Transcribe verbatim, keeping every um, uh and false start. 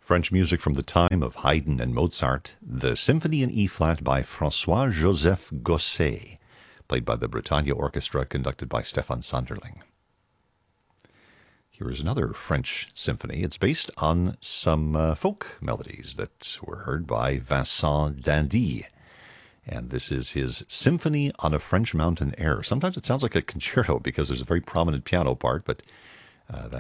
French music from the time of Haydn and Mozart, the Symphony in E-flat by François-Joseph Gosset, played by the Bretagne Orchestra, conducted by Stefan Sanderling. Here is another French symphony. It's based on some uh, folk melodies that were heard by Vincent d'Indy. And this is his Symphony on a French Mountain Air. Sometimes it sounds like a concerto because there's a very prominent piano part, but uh, that